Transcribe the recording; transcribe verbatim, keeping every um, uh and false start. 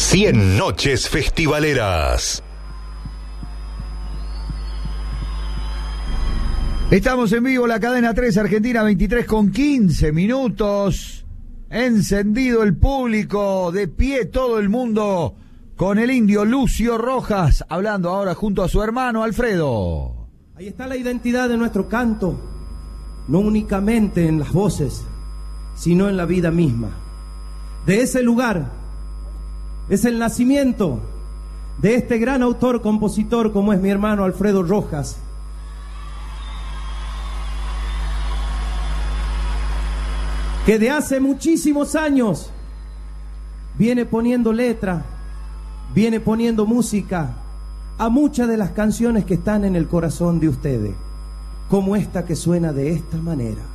cien noches festivaleras. Estamos en vivo, la cadena tres, Argentina, veintitrés con quince minutos. Encendido el público, de pie todo el mundo, con el indio Lucio Rojas, hablando ahora junto a su hermano Alfredo. Ahí está la identidad de nuestro canto, no únicamente en las voces, sino en la vida misma. De ese lugar es el nacimiento de este gran autor, compositor como es mi hermano Alfredo Rojas, que de hace muchísimos años viene poniendo letra, viene poniendo música a muchas de las canciones que están en el corazón de ustedes, como esta que suena de esta manera.